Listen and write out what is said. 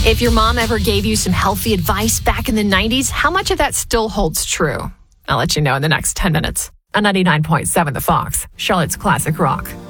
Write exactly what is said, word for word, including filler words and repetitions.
If your mom ever gave you some healthy advice back in the nineties, how much of that still holds true? I'll let you know in the next ten minutes. On ninety-nine point seven The Fox, Charlotte's Classic Rock.